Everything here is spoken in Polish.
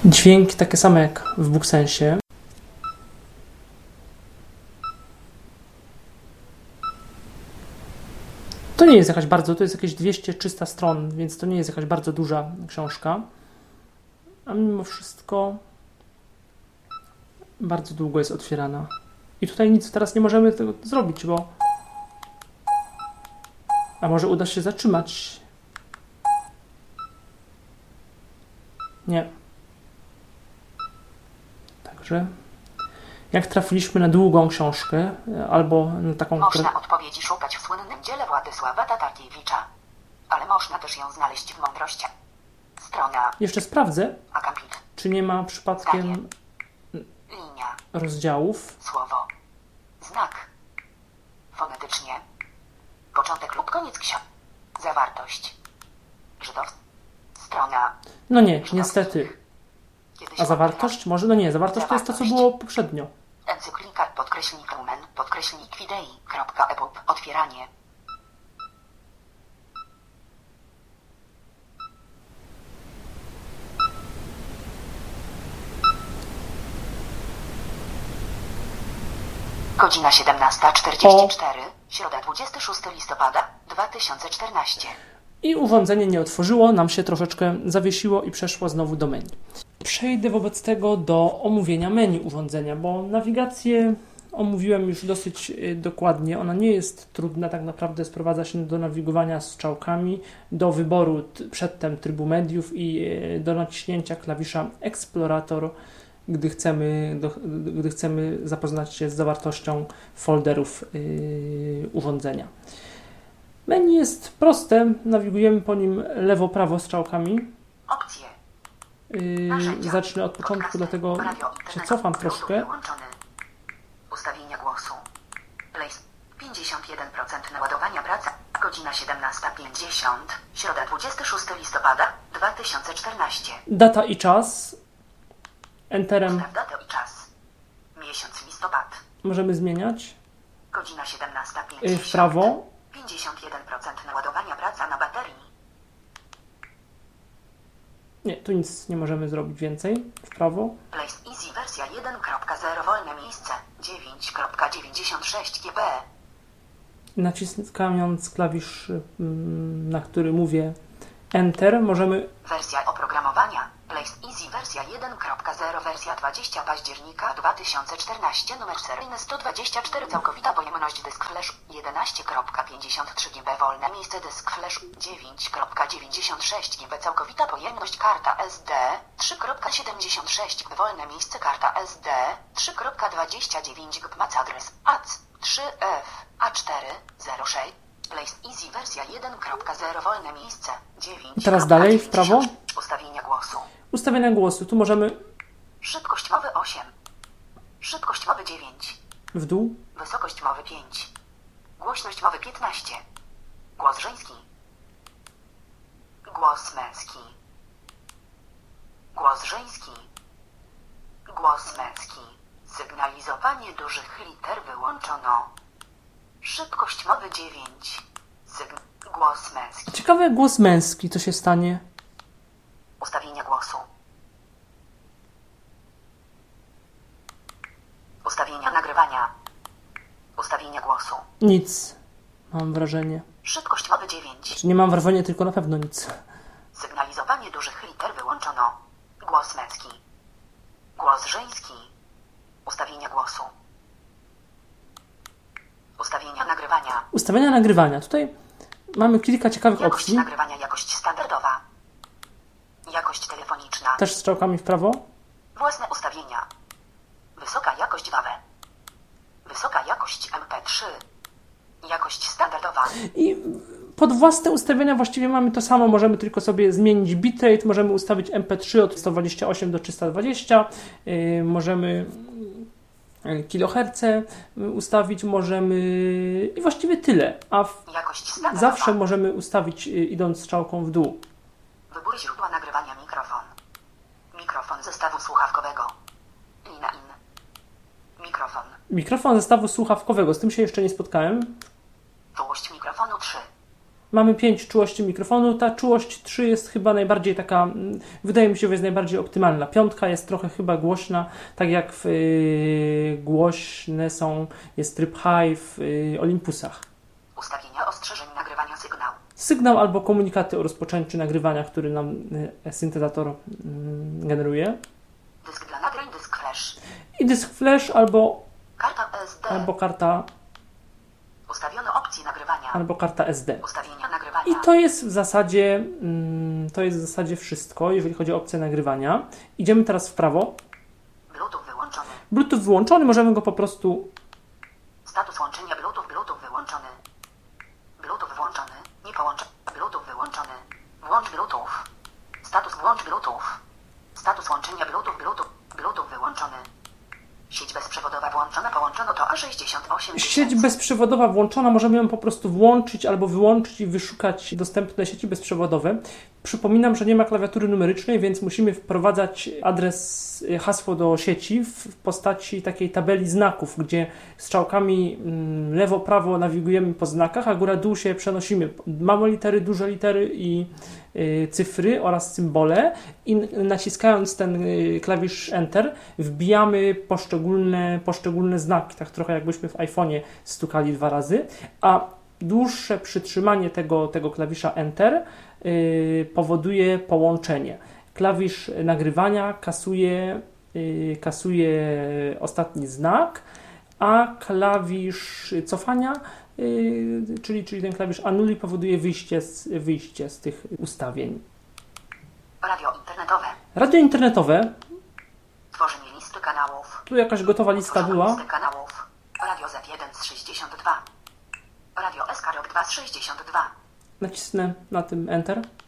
Dźwięki takie same jak w BookSensie. To nie jest jakaś bardzo, to jest jakieś 200-300 stron, więc to nie jest jakaś bardzo duża książka. A mimo wszystko bardzo długo jest otwierana. I tutaj nic teraz nie możemy tego zrobić, bo... A może uda się zatrzymać? Nie. Także... Jak trafiliśmy na długą książkę, albo na taką... Można odpowiedzi szukać w słynnym dziele Władysława Tatarkiewicza, ale można też ją znaleźć w mądrości. Strona... Jeszcze sprawdzę, Akapit. czy nie ma przypadkiem Linia. rozdziałów. Słowo. Znak. Fonetycznie. Początek lub koniec książki. Zawartość. Żydowska. Strona. No nie, niestety. Kiedyś A zawartość? Może? No nie, zawartość to jest to, co było poprzednio. Encyklika _Lumen _Widei.epub. Otwieranie. Godzina 17:44, środa 26 listopada 2014. I urządzenie nie otworzyło, nam się troszeczkę zawiesiło i przeszło znowu do menu. Przejdę wobec tego do omówienia menu urządzenia, bo nawigację omówiłem już dosyć dokładnie. Ona nie jest trudna, tak naprawdę sprowadza się do nawigowania strzałkami, do wyboru przedtem trybu mediów i do naciśnięcia klawisza Explorator, gdy chcemy zapoznać się z zawartością folderów urządzenia. Menu jest proste, nawigujemy po nim lewo-prawo strzałkami. Opcje. Zacznę od początku, dlatego się cofam troszkę. Ustawienia głosu. Place 51% naładowania praca. Godzina 17:50, środa 26 listopada 2014. Data i czas. Enterem Ustaw datę i czas. Miesiąc listopad. możemy zmieniać. Godzina 17:50. W prawo. 51% naładowania praca na baterii. Nie, tu nic nie możemy zrobić więcej. W prawo. Place Easy wersja 1.0 wolne miejsce 9.96 GB. Naciskając klawisz, na który mówię Enter, możemy... Wersja oprogramowania. Place Easy wersja 1.0 wersja 20 października 2014 numer seryjny 124 całkowita pojemność dysk flash 11.53 GB wolne miejsce dysk flash 9.96 GB całkowita pojemność karta SD 3.76 GB wolne miejsce karta SD 3.29 GB mac adres AC 3F A406 Place Easy wersja 1.0 wolne miejsce 9. Teraz dalej w prawo. Ustawienia głosu. Ustawienia głosu. Tu możemy Szybkość mowy 8. Szybkość mowy 9. w dół. Wysokość mowy 5. Głośność mowy 15. Głos żeński. Głos męski. Głos żeński. Głos męski. Sygnalizowanie dużych liter wyłączono. Szybkość mowy 9. Głos męski. Ciekawe, głos męski, co się stanie. Ustawienia głosu. Ustawienia nagrywania. Ustawienia głosu. Nic, mam wrażenie. Szybkość mowy 9. Czy nie mam wrażenia, tylko na pewno nic. Sygnalizowanie dużych liter wyłączono. Głos męski. Głos żeński. Ustawienia głosu. Ustawienia nagrywania. Ustawienia nagrywania. Tutaj mamy kilka ciekawych Jakość opcji. nagrywania, jakość standardowa. Jakość telefoniczna. Też strzałkami w prawo. Własne ustawienia. Wysoka jakość WAV. Wysoka jakość MP3. Jakość standardowa. I pod własne ustawienia właściwie mamy to samo. Możemy tylko sobie zmienić bitrate. Możemy ustawić MP3 od 128 do 320. Możemy kiloherce ustawić. Możemy... I właściwie tyle. A Jakość standardowa. zawsze możemy ustawić idąc strzałką w dół. Wybór źródła nagrywania mikrofon. Mikrofon zestawu słuchawkowego. Lina in. Mikrofon. Mikrofon zestawu słuchawkowego. Z tym się jeszcze nie spotkałem. Długość mikrofonu 3. Mamy 5 czułości mikrofonu. Ta czułość 3 jest chyba najbardziej taka, wydaje mi się, że jest najbardziej optymalna. 5 jest trochę chyba głośna, tak jak głośne jest tryb high w Olympusach. Ustawienia ostrzeżeń nagrywania sygnał. Sygnał albo komunikaty o rozpoczęciu nagrywania, który nam syntezator generuje. Dysk dla nagrań, dysk flash. I dysk flash albo Karta SD. Ustawiono opcje nagrywania. Albo karta SD. Ustawienia nagrywania. I to jest w zasadzie wszystko, jeżeli chodzi o opcję nagrywania. Idziemy teraz w prawo. Bluetooth wyłączony. Bluetooth wyłączony, możemy go po prostu... Status łączenia Bluetooth wyłączony. Bluetooth włączony. Nie połączony. Bluetooth wyłączony. Włącz Bluetooth. Status włącz Bluetooth. Status łączenia Bluetooth wyłączony. Sieć bezprzewodowa włączona, połączono to A68. Sieć bezprzewodowa włączona, możemy ją po prostu włączyć albo wyłączyć i wyszukać dostępne sieci bezprzewodowe. Przypominam, że nie ma klawiatury numerycznej, więc musimy wprowadzać hasło do sieci w postaci takiej tabeli znaków, gdzie strzałkami lewo-prawo nawigujemy po znakach, a góra-dół się przenosimy. Małe litery, duże litery i cyfry oraz symbole i naciskając ten klawisz Enter wbijamy poszczególne znaki, tak trochę jakbyśmy w iPhone'ie stukali 2 razy, a dłuższe przytrzymanie tego klawisza Enter powoduje połączenie. Klawisz nagrywania kasuje ostatni znak, a klawisz cofania, czyli ten klawisz Annuli powoduje wyjście z tych ustawień. Radio internetowe. Radio internetowe. Tworzenie listy kanałów. Tu jakaś gotowa lista była. Listy kanałów. Radio Z1 z 62. Radio SKROK 2 z 62. Nacisnę na tym Enter.